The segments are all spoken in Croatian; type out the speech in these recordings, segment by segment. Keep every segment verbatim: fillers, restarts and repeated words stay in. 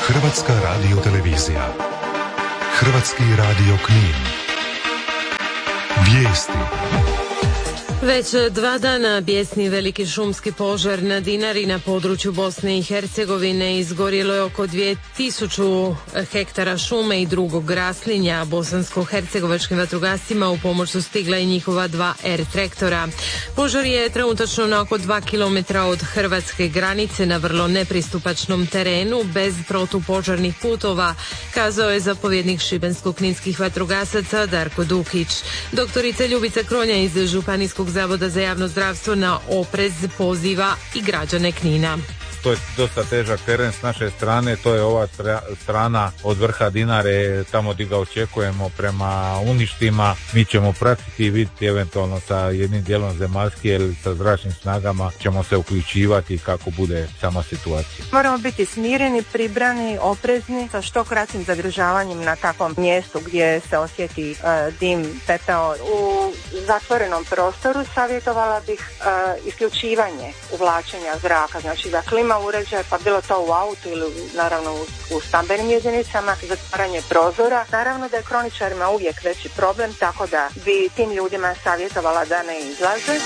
Hrvatska radiotelevizija. Hrvatski radio Knin. Vijesti. Već dva dana bijesni veliki šumski požar na Dinari na području Bosne i Hercegovine. Izgorjelo je oko dvije tisuće hektara šume i drugog raslinja. Bosansko-hercegovačkim vatrogascima u pomoć su stigla i njihova dva er traktora. Požar je trenutačno na oko dva kilometra od hrvatske granice na vrlo nepristupačnom terenu bez protupožarnih putova, kazao je zapovjednik šibensko-kninskih vatrogasaca Darko Dukić. Doktorica Ljubica Kronja iz Županijskog Zavoda za javno zdravstvo na oprez poziva i građane Knina. To je dosta težak teren s naše strane, to je ova strana od vrha Dinare, tamo gdje ga očekujemo prema uništima. Mi ćemo pratiti i vidjeti eventualno sa jednim dijelom zemaljske ili sa zračnim snagama ćemo se uključivati kako bude sama situacija. Moramo biti smireni, pribrani, oprezni sa što kraćim zadržavanjem na takvom mjestu gdje se osjeti uh, dim, pepeo. U zatvorenom prostoru savjetovala bih uh, isključivanje uvlačenja zraka, znači za klima uređaj, pa bilo to u autu ili naravno u, u stambenim jedinicama, zatvaranje prozora. Naravno da je kroničarima uvijek veći problem, tako da bi tim ljudima savjetovala da ne izlaze.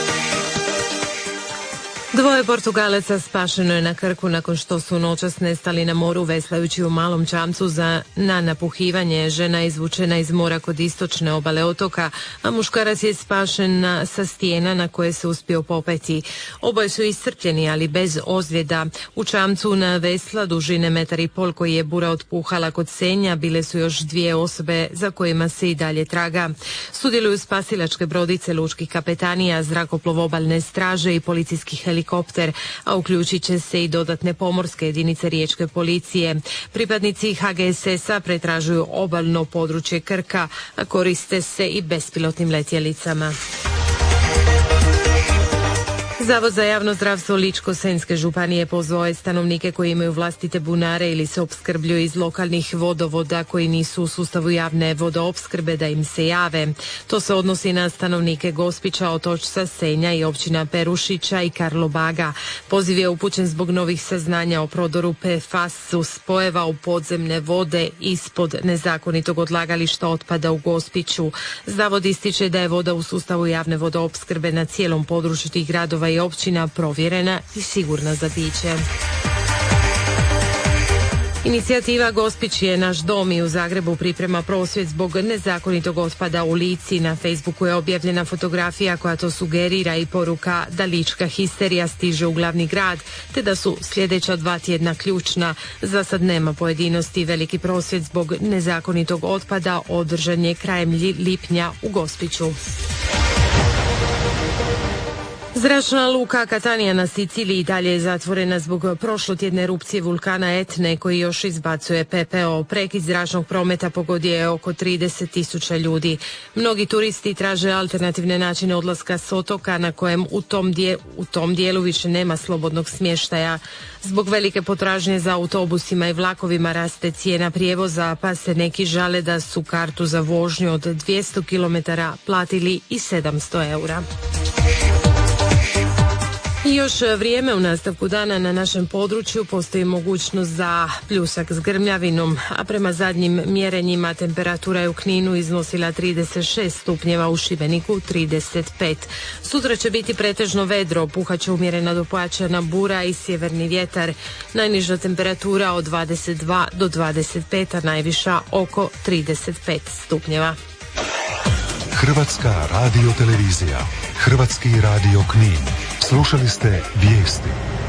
Dvoje Portugalaca spašeno je na Krku nakon što su noćas nestali na moru veslajući u malom čamcu za na napuhivanje. Žena je izvučena iz mora kod istočne obale otoka, a muškarac je spašen na, sa stijena na koje se uspio popeti. Oboje su iscrpljeni, ali bez ozljeda. U čamcu na vesla dužine metar i pol koji je bura otpuhala kod Senja bile su još dvije osobe za kojima se i dalje traga. Sudjeluju spasilačke brodice lučkih kapetanija, zrakoplov obalne straže i policijski helikopter. helikopter, a uključit će se i dodatne pomorske jedinice riječke policije. Pripadnici ha ge es es-a pretražuju obalno područje Krka, a koriste se i bespilotnim letjelicama. Zavod za javno zdravstvo Ličko-senjske županije pozvao je stanovnike koji imaju vlastite bunare ili se opskrbljuju iz lokalnih vodovoda koji nisu u sustavu javne vodoopskrbe da im se jave. To se odnosi na stanovnike Gospića, Otočca, Senja i općina Perušića i Karlobaga. Poziv je upućen zbog novih saznanja o prodoru pe ef a es spojeva u podzemne vode ispod nezakonitog odlagališta otpada u Gospiću. Zavod ističe da je voda u sustavu javne vodoopskrbe na cijelom području tih gradova i općina provjerena i sigurna za piće. Inicijativa Gospić je naš dom i u Zagrebu priprema prosvjed zbog nezakonitog otpada u Lici. Na Facebooku je objavljena fotografija koja to sugerira i poruka da lička histerija stiže u glavni grad, te da su sljedeća dva tjedna ključna. Za sad nema pojedinosti. Veliki prosvjed zbog nezakonitog otpada održan je krajem lipnja u Gospiću. Zračna luka Katanija na Siciliji dalje je zatvorena zbog prošlotjedne erupcije vulkana Etne koji još izbacuje pepeo. Prekid zračnog prometa pogodio je oko trideset tisuća ljudi. Mnogi turisti traže alternativne načine odlaska s otoka na kojem u tom, dje, u tom dijelu više nema slobodnog smještaja. Zbog velike potražnje za autobusima i vlakovima raste cijena prijevoza, pa se neki žale da su kartu za vožnju od dvjesto kilometara platili i sedamsto eura. I još vrijeme u nastavku dana na našem području postoji mogućnost za pljusak s grmljavinom, a prema zadnjim mjerenjima temperatura je u Kninu iznosila trideset šest stupnjeva, u Šibeniku trideset pet. Sutra će biti pretežno vedro, puhaće umjerena do pojačana bura i sjeverni vjetar. Najniža temperatura od dvadeset dva do dvadeset pet, a najviša oko trideset pet stupnjeva. Hrvatska radiotelevizija, Hrvatski radio Knin. Slušali ste vijesti.